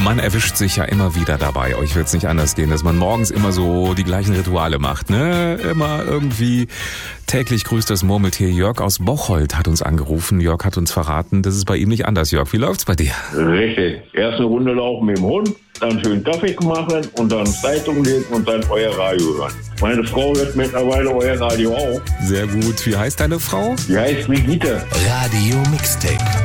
Man erwischt sich ja immer wieder dabei, euch wird's nicht anders gehen, dass man morgens immer so die gleichen Rituale macht, ne? Immer irgendwie täglich grüßt das Murmeltier. Jörg aus Bocholt hat uns angerufen. Jörg hat uns verraten, das ist bei ihm nicht anders. Jörg, wie läuft's bei dir? Richtig. Erst eine Runde laufen mit dem Hund, dann schön Kaffee machen und dann Zeitung lesen und dann euer Radio hören. Meine Frau hört mittlerweile euer Radio auch. Sehr gut. Wie heißt deine Frau? Die heißt Brigitte. Radio Mixtape.